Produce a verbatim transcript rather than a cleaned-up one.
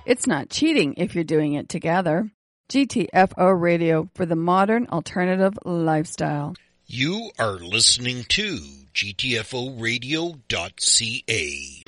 It's not cheating if you're doing it together. G T F O Radio for the modern alternative lifestyle. You are listening to G T F O radio dot C A.